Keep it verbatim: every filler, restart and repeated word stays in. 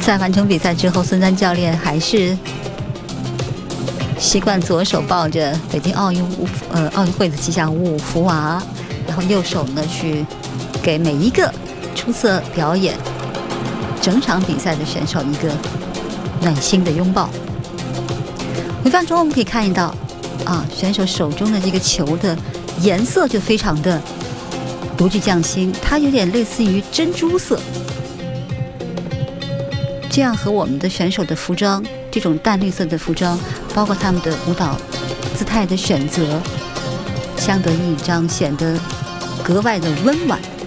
在完成比赛之后，孙丹教练还是习惯左手抱着北京奥运呃奥运会的吉祥物福娃，然后右手呢去给每一个出色表演整场比赛的选手一个暖心的拥抱。回放中我们可以看到，啊，选手手中的这个球的颜色就非常的独具匠心，它有点类似于珍珠色，这样和我们的选手的服装，这种淡绿色的服装，包括他们的舞蹈姿态的选择，相得益彰，显得格外的温婉。